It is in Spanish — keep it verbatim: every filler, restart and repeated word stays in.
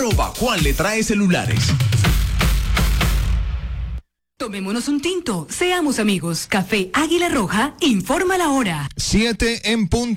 arroba Juan le trae celulares. Tomémonos un tinto, seamos amigos. Café Águila Roja, informa la hora. Siete en punto.